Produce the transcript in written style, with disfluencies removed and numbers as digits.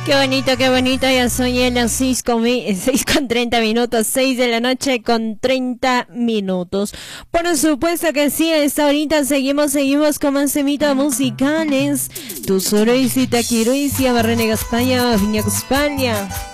Qué bonito, ya son las 6:30, 6 de la noche con 30 minutos. Por supuesto que sí, a esta horita seguimos con más temitas musicales. Tu solo y si te quiero y si Barrenega España, Viña España.